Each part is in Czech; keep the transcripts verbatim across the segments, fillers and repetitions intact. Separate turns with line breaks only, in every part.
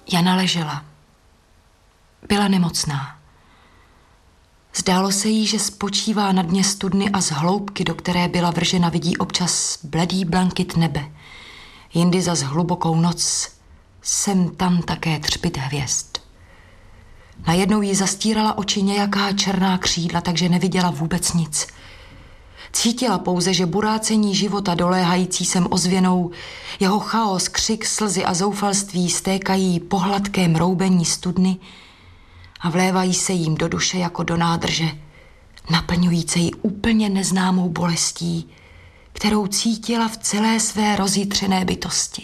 Jana ležela. Byla nemocná. Zdálo se jí, že spočívá na dně studny a z hloubky, do které byla vržena, vidí občas bledý blankit nebe. Jindy zas hlubokou noc, sem tam také třpyt hvězd. Najednou jí zastírala oči nějaká černá křídla, takže neviděla vůbec nic. Cítila pouze, že burácení života doléhající sem ozvěnou, jeho chaos, křik, slzy a zoufalství stékají po hladkém roubení studny a vlévají se jim do duše jako do nádrže, naplňující ji úplně neznámou bolestí, kterou cítila v celé své rozjitřené bytosti.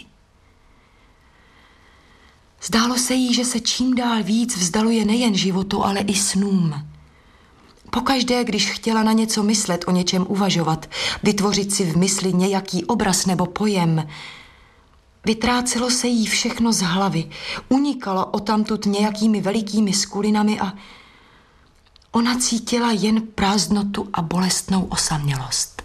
Zdálo se jí, že se čím dál víc vzdaluje nejen životu, ale i snům. Pokaždé, když chtěla na něco myslet, o něčem uvažovat, vytvořit si v mysli nějaký obraz nebo pojem, vytrácelo se jí všechno z hlavy, unikalo odtamtud nějakými velikými skulinami a ona cítila jen prázdnotu a bolestnou osamělost.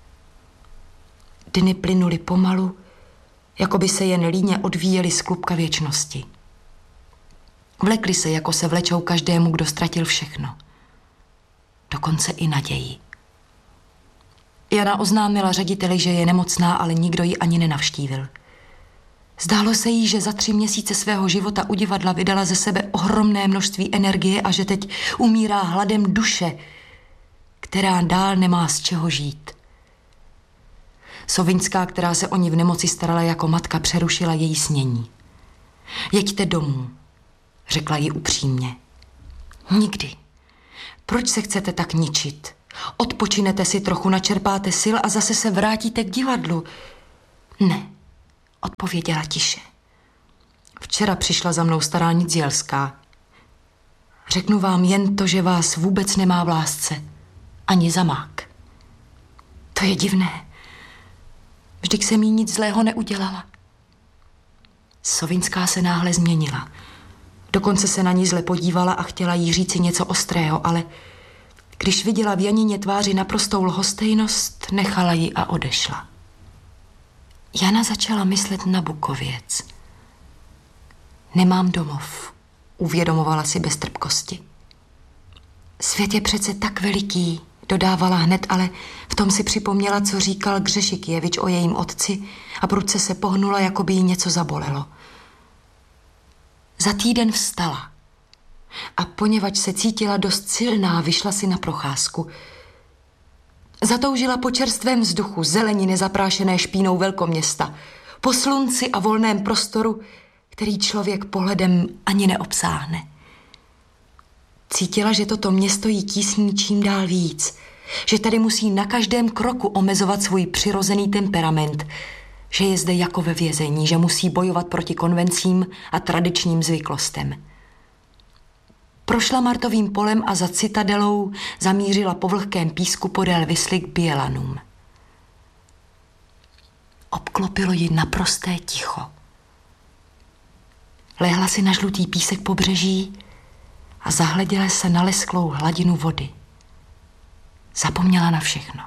Dny plynuly pomalu, jako by se jen líně odvíjely z klubka věčnosti. Vlekly se, jako se vlečou každému, kdo ztratil všechno. Dokonce i naději. Jana oznámila řediteli, že je nemocná, ale nikdo ji ani nenavštívil. Zdálo se jí, že za tři měsíce svého života u divadla vydala ze sebe ohromné množství energie a že teď umírá hladem duše, která dál nemá z čeho žít. Sovinská, která se o ní v nemoci starala jako matka, přerušila její snění. Jeďte domů, řekla jí upřímně. Nikdy. Proč se chcete tak ničit? Odpočinete si trochu, načerpáte sil a zase se vrátíte k divadlu. Ne, odpověděla tiše. Včera přišla za mnou stará Nidzielská. Řeknu vám jen to, že vás vůbec nemá v lásce. Ani zamák. To je divné. Vždyť jsem jí nic zlého neudělala. Sovinská se náhle změnila. Dokonce se na ní zle podívala a chtěla jí říci něco ostrého, ale když viděla v Janině tváři naprostou lhostejnost, nechala ji a odešla. Jana začala myslet na Bukověc. Nemám domov, uvědomovala si bez trpkosti. Svět je přece tak veliký, dodávala hned, ale v tom si připomněla, co říkal Gřešikjevič o jejím otci a prudce se pohnula, jako by jí něco zabolelo. Za týden vstala a poněvadž se cítila dost silná, vyšla si na procházku. Zatoužila po čerstvém vzduchu, zelení nezaprášené špínou velkoměsta, po slunci a volném prostoru, který člověk pohledem ani neobsáhne. Cítila, že toto město jí tísní čím dál víc, že tady musí na každém kroku omezovat svůj přirozený temperament, že je zde jako ve vězení, že musí bojovat proti konvencím a tradičním zvyklostem. Prošla Martovým polem a za citadelou zamířila po vlhkém písku podél Visly k Bělanům. Obklopilo ji naprosté ticho. Lehla si na žlutý písek pobřeží a zahleděla se na lesklou hladinu vody. Zapomněla na všechno.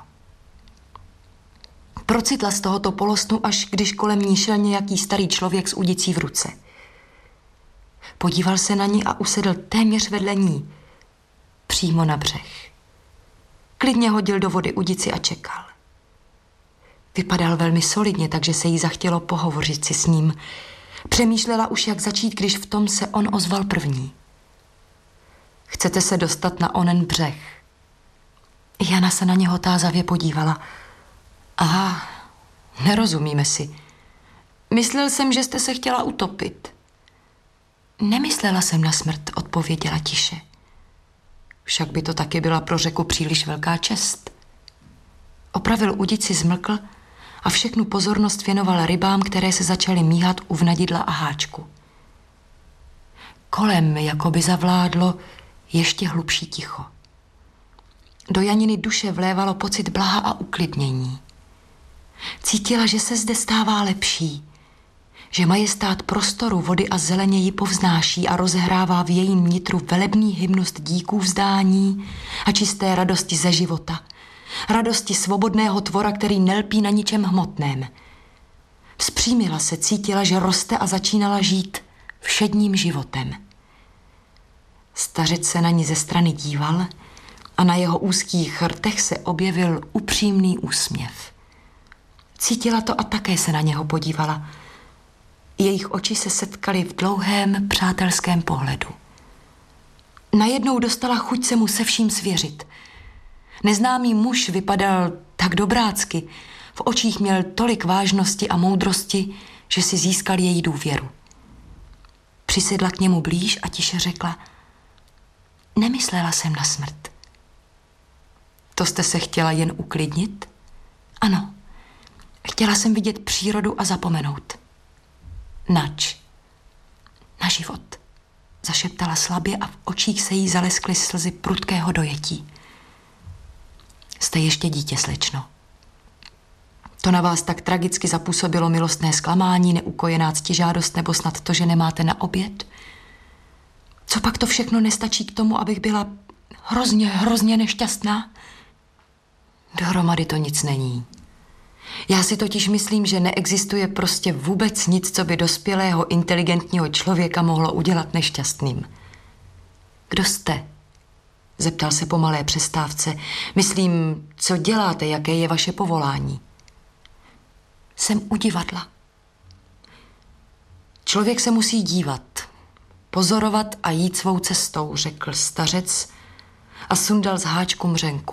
Procitla z tohoto polosnu, až když kolem ní šel nějaký starý člověk s udicí v ruce. Podíval se na ní a usedl téměř vedle ní, přímo na břeh. Klidně hodil do vody udici a čekal. Vypadal velmi solidně, takže se jí zachtělo pohovořit si s ním. Přemýšlela už, jak začít, když v tom se on ozval první. Chcete se dostat na onen břeh? Jana se na něho tázavě podívala. Aha, nerozumíme si. Myslel jsem, že jste se chtěla utopit. Nemyslela jsem na smrt, odpověděla tiše. Však by to taky byla pro řeku příliš velká čest. Opravil udici, zmlkl a všechnu pozornost věnoval rybám, které se začaly míhat u vnadidla a háčku. Kolem jakoby zavládlo ještě hlubší ticho. Do Janiny duše vlévalo pocit blaha a uklidnění. Cítila, že se zde stává lepší, že majestát prostoru, vody a zeleně ji povznáší a rozhrává v jejím nitru velebný hymnus díků vzdání a čisté radosti ze života, radosti svobodného tvora, který nelpí na ničem hmotném. Vzpřímila se, cítila, že roste a začínala žít všedním životem. Stařec se na ní ze strany díval a na jeho úzkých rtech se objevil upřímný úsměv. Cítila to a také se na něho podívala. Jejich oči se setkaly v dlouhém přátelském pohledu. Najednou dostala chuť se mu se vším svěřit. Neznámý muž vypadal tak dobrácky, v očích měl tolik vážnosti a moudrosti, že si získal její důvěru. Přisedla k němu blíž a tiše řekla: Nemyslela jsem na smrt. To jste se chtěla jen uklidnit? Ano, chtěla jsem vidět přírodu a zapomenout. Nač? Na život, zašeptala slabě a v očích se jí zaleskly slzy prudkého dojetí. Jste ještě dítě, slečno. To na vás tak tragicky zapůsobilo milostné zklamání, neukojená ctižádost nebo snad to, že nemáte na oběd? Co pak to všechno nestačí k tomu, abych byla hrozně, hrozně nešťastná? Dohromady to nic není. Já si totiž myslím, že neexistuje prostě vůbec nic, co by dospělého, inteligentního člověka mohlo udělat nešťastným. Kdo jste? Zeptal se po malé přestávce. Myslím, co děláte, jaké je vaše povolání? Jsem u divadla. Člověk se musí dívat, pozorovat a jít svou cestou, řekl stařec a sundal z háčku mřenku.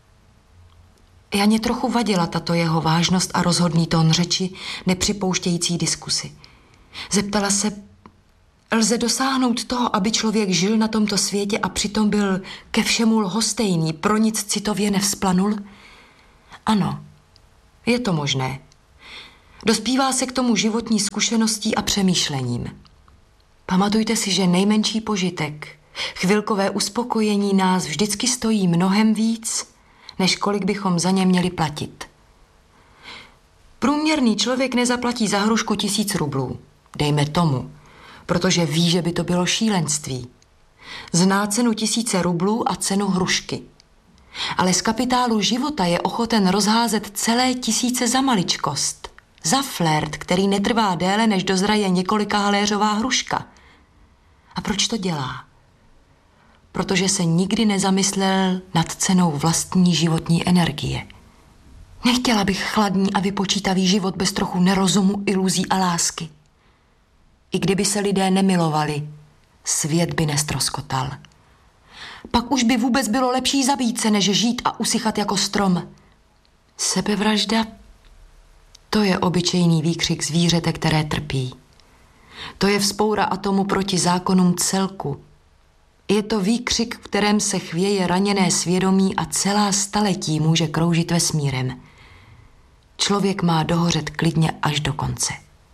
Janě trochu vadila tato jeho vážnost a rozhodný tón řeči, nepřipouštějící diskusi. Zeptala se, lze dosáhnout toho, aby člověk žil na tomto světě a přitom byl ke všemu lhostejný, pro nic citově nevzplanul? Ano, je to možné. Dospívá se k tomu životní zkušeností a přemýšlením. Pamatujte si, že nejmenší požitek, chvilkové uspokojení nás vždycky stojí mnohem víc, než kolik bychom za ně měli platit. Průměrný člověk nezaplatí za hrušku tisíc rublů, dejme tomu, protože ví, že by to bylo šílenství. Zná cenu tisíce rublů a cenu hrušky. Ale z kapitálu života je ochoten rozházet celé tisíce za maličkost. Za flirt, který netrvá déle, než dozraje několika haléřová hruška. A proč to dělá? Protože se nikdy nezamyslel nad cenou vlastní životní energie. Nechtěla bych chladný a vypočítavý život bez trochu nerozumu, iluzí a lásky. I kdyby se lidé nemilovali, svět by nestroskotal. Pak už by vůbec bylo lepší zabít se, než žít a usychat jako strom. Sebevražda, to je obyčejný výkřik zvířete, které trpí. To je vzpoura atomu proti zákonům celku. Je to výkřik, v kterém se chvěje raněné svědomí a celá staletí může kroužit vesmírem. Člověk má dohořet klidně až do konce.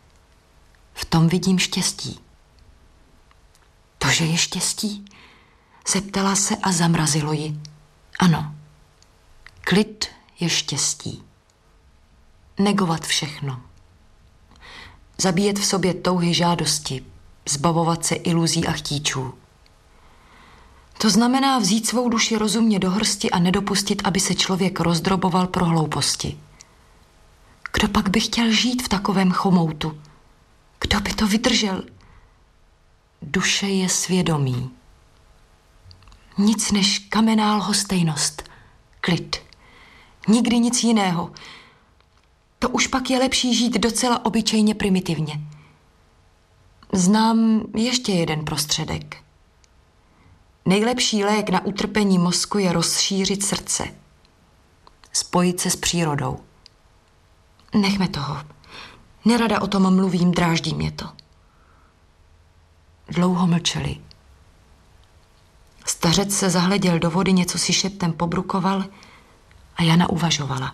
V tom vidím štěstí. To, že je štěstí? Zeptala se a zamrazilo ji. Ano, klid je štěstí. Negovat všechno. Zabíjet v sobě touhy žádosti, zbavovat se iluzí a chtíčů. To znamená vzít svou duši rozumně do hrsti a nedopustit, aby se člověk rozdroboval pro hlouposti. Kdo pak by chtěl žít v takovém chomoutu? Kdo by to vydržel? Duše je svědomí. Nic než kamenná lhostejnost, klid. Nikdy nic jiného. To už pak je lepší žít docela obyčejně primitivně. Znám ještě jeden prostředek. Nejlepší lék na utrpení mozku je rozšířit srdce. Spojit se s přírodou. Nechme toho. Nerada o tom mluvím, dráždí mě to. Dlouho mlčeli. Stařec se zahleděl do vody, něco si šeptem pobrukoval a Jana uvažovala.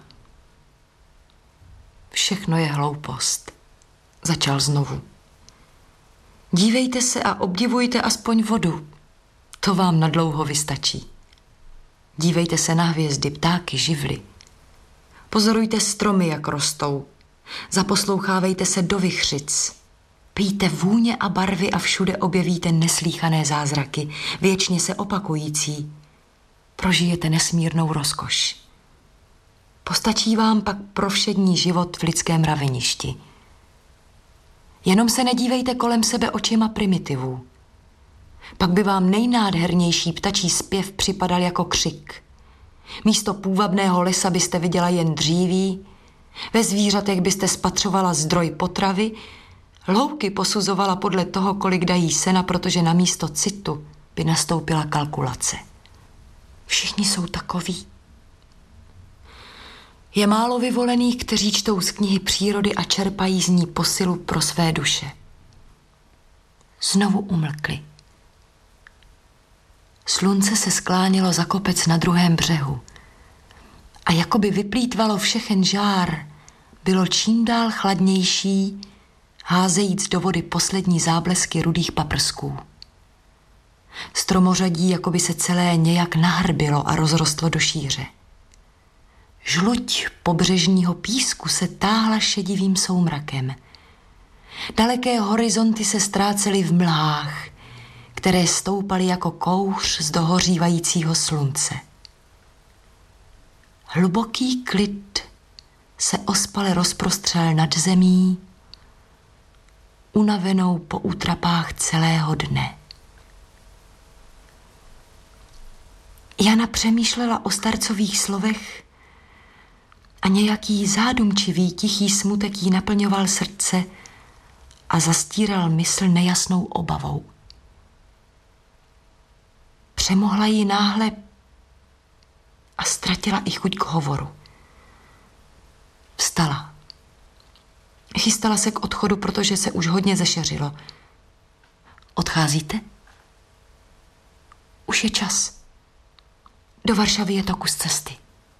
Všechno je hloupost. Začal znovu. Dívejte se a obdivujte aspoň vodu. To vám nadlouho vystačí. Dívejte se na hvězdy, ptáky, živly. Pozorujte stromy, jak rostou. Zaposlouchávejte se do vichřic. Pijte vůně a barvy a všude objevíte neslýchané zázraky, věčně se opakující. Prožijete nesmírnou rozkoš. Postačí vám pak pro všední život v lidském raveništi. Jenom se nedívejte kolem sebe očima primitivů. Pak by vám nejnádhernější ptačí zpěv připadal jako křik. Místo půvabného lesa byste viděla jen dříví, ve zvířatech byste spatřovala zdroj potravy, louky posuzovala podle toho, kolik dají sena, protože na místo citu by nastoupila kalkulace. Všichni jsou takoví. Je málo vyvolených, kteří čtou z knihy přírody a čerpají z ní posilu pro své duše. Znovu umlkli. Slunce se sklánělo za kopec na druhém břehu a jakoby vyplýtvalo všechen žár, bylo čím dál chladnější, házejíc do vody poslední záblesky rudých paprsků. Stromořadí jakoby se celé nějak nahrbilo a rozrostlo do šíře. Žluť pobřežního písku se táhla šedivým soumrakem. Daleké horizonty se ztrácely v mlhách, které stoupaly jako kouř z dohořívajícího slunce. Hluboký klid se ospale rozprostřel nad zemí, unavenou po útrapách celého dne. Jana přemýšlela o starcových slovech a nějaký zádumčivý, tichý smutek jí naplňoval srdce a zastíral mysl nejasnou obavou. Přemohla ji náhle a ztratila i chuť k hovoru. Vstala. Chystala se k odchodu, protože se už hodně zešeřilo. Odcházíte? Už je čas. Do Varšavy je to kus cesty.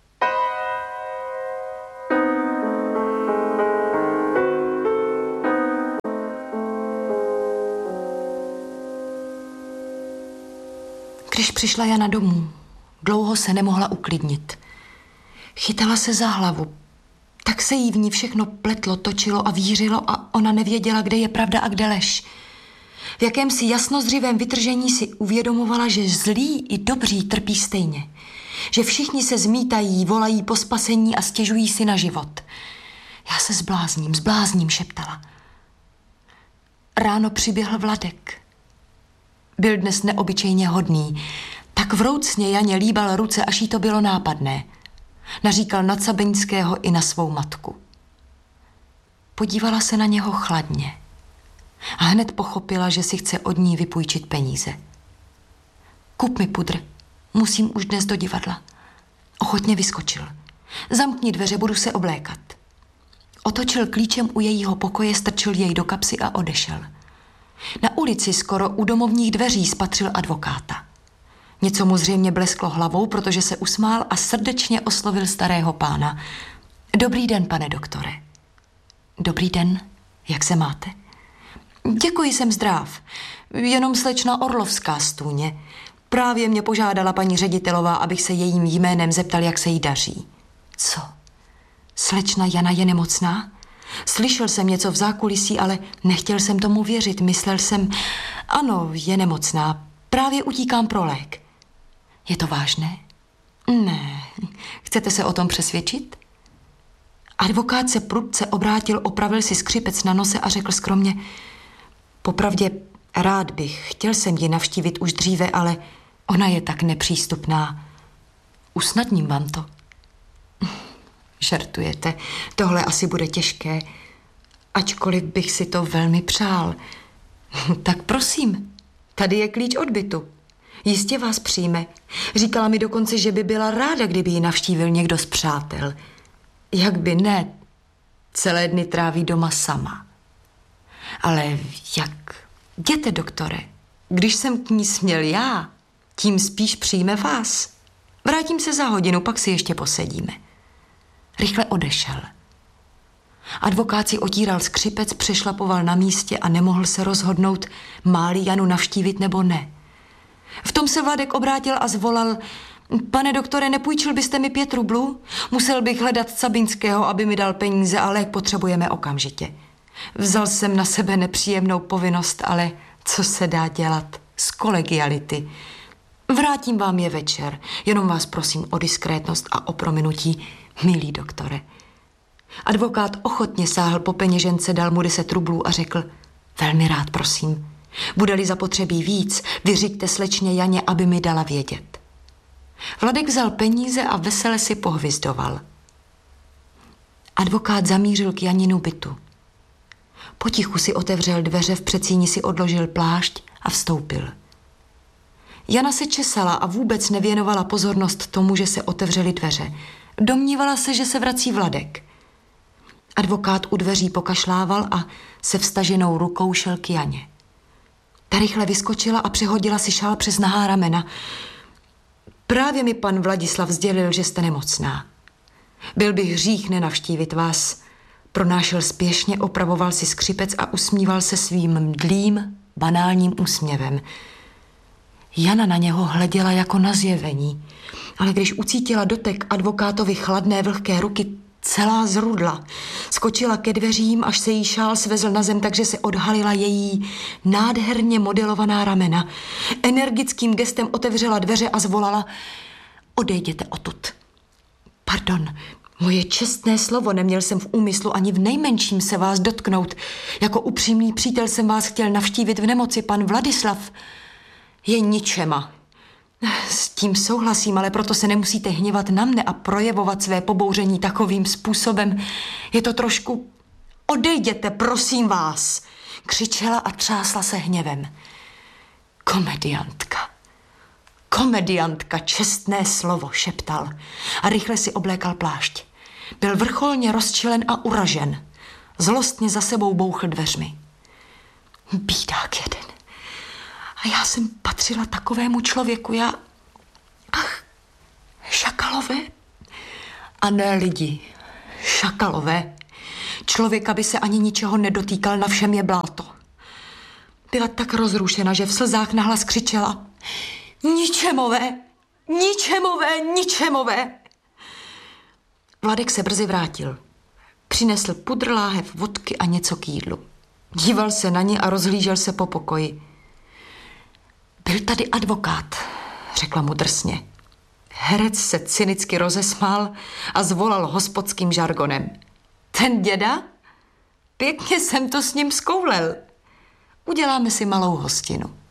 Když přišla Jana domů, dlouho se nemohla uklidnit. Chytala se za hlavu. Tak se jí v ní všechno pletlo, točilo a vířilo a ona nevěděla, kde je pravda a kde lež. V jakémsi jasnozřivém vytržení si uvědomovala, že zlí i dobří trpí stejně. Že všichni se zmítají, volají po spasení a stěžují si na život. Já se zblázním, zblázním, šeptala. Ráno přiběhl Vladek. Byl dnes neobyčejně hodný. Tak vroucně Janě líbal ruce, až jí to bylo nápadné. Naříkal na Cabeňského i na svou matku. Podívala se na něho chladně a hned pochopila, že si chce od ní vypůjčit peníze. Kup mi pudr, musím už dnes do divadla. Ochotně vyskočil. Zamkni dveře, budu se oblékat. Otočil klíčem u jejího pokoje, strčil jej do kapsy a odešel. Na ulici skoro u domovních dveří spatřil advokáta. Něco mu zřejmě blesklo hlavou, protože se usmál a srdečně oslovil starého pána. Dobrý den, pane doktore. Dobrý den, jak se máte? Děkuji, jsem zdrav. Jenom slečna Orlovská stůně. Právě mě požádala paní ředitelová, abych se jejím jménem zeptal, jak se jí daří. Co? Slečna Jana je nemocná? Slyšel jsem něco v zákulisí, ale nechtěl jsem tomu věřit. Myslel jsem, ano, je nemocná. Právě utíkám pro lék. Je to vážné? Ne. Chcete se o tom přesvědčit? Advokát se prudce obrátil, opravil si skřipec na nose a řekl skromně, popravdě rád bych, chtěl jsem ji navštívit už dříve, ale ona je tak nepřístupná. Usnadním vám to. Žertujete, tohle asi bude těžké, ačkoliv bych si to velmi přál. Tak prosím, tady je klíč od bytu. Jistě vás přijme. Říkala mi dokonce, že by byla ráda, kdyby ji navštívil někdo z přátel. Jak by ne, celé dny tráví doma sama. Ale jak? Jděte, doktore, když jsem k ní směl já, tím spíš přijme vás. Vrátím se za hodinu, pak si ještě posedíme. Rychle odešel. Advokát si otíral skřipec, přešlapoval na místě a nemohl se rozhodnout, má-li Janu navštívit nebo ne. V tom se Vladek obrátil a zvolal, pane doktore, nepůjčil byste mi pět rublů? Musel bych hledat Cabeňského, aby mi dal peníze a lék potřebujeme okamžitě. Vzal jsem na sebe nepříjemnou povinnost, ale co se dá dělat z kolegiality. Vrátím vám je večer, jenom vás prosím o diskrétnost a o prominutí, milý doktore. Advokát ochotně sáhl po peněžence, dal mu deset rublů a řekl: velmi rád, prosím. Bude-li zapotřebí víc, vyřiďte slečně Janě, aby mi dala vědět. Vladek vzal peníze a vesele si pohvizdoval. Advokát zamířil k Janinu bytu. Potichu si otevřel dveře, v předsíni si odložil plášť a vstoupil. Jana se česala a vůbec nevěnovala pozornost tomu, že se otevřely dveře. Domnívala se, že se vrací Vladek. Advokát u dveří pokašlával a se vstaženou rukou šel k Janě. Ta rychle vyskočila a přehodila si šál přes nahá ramena. Právě mi pan Vladislav sdělil, že jste nemocná. Byl bych hřích nenavštívit vás. Pronášel spěšně, opravoval si skřipec a usmíval se svým mdlým, banálním úsměvem. Jana na něho hleděla jako na zjevení, ale když ucítila dotek advokátovi chladné vlhké ruky, celá zrudla. Skočila ke dveřím, až se jí šál svezl na zem, takže se odhalila její nádherně modelovaná ramena. Energickým gestem otevřela dveře a zvolala: odejděte odtud. Pardon, moje čestné slovo, neměl jsem v úmyslu ani v nejmenším se vás dotknout. Jako upřímný přítel jsem vás chtěl navštívit v nemoci, pan Vladislav je ničema. S tím souhlasím, ale proto se nemusíte hněvat na mne a projevovat své pobouření takovým způsobem. Je to trošku... Odejděte, prosím vás, křičela a třásla se hněvem. Komediantka. Komediantka, čestné slovo, šeptal a rychle si oblékal plášť. Byl vrcholně rozčilen a uražen. Zlostně za sebou bouchl dveřmi. Bídák jeden. A já jsem patřila takovému člověku, já... Ach, šakalové? A ne lidi, šakalové. Člověka by se ani ničeho nedotýkal, na všem je bláto. Byla tak rozrušena, že v slzách nahlas křičela: ničemové, ničemové, ničemové. Vladek se brzy vrátil. Přinesl pudr, láhev vodky a něco k jídlu. Díval se na ně a rozhlížel se po pokoji. Byl tady advokát, řekla mu drsně. Herec se cynicky rozesmál a zvolal hospodským žargonem: ten děda? Pěkně jsem to s ním zkoulel. Uděláme si malou hostinu.